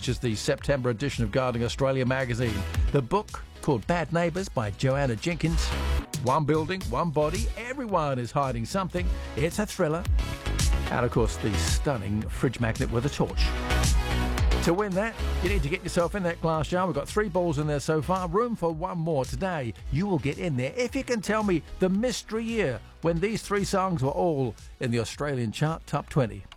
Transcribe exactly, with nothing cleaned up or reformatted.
features the September edition of Gardening Australia magazine. The book, called Bad Neighbours by Joanna Jenkins. One building, one body, everyone is hiding something. It's a thriller. And of course, the stunning fridge magnet with a torch. To win that, you need to get yourself in that glass jar. We've got three balls in there so far. Room for one more today. You will get in there if you can tell me the mystery year when these three songs were all in the Australian chart top twenty.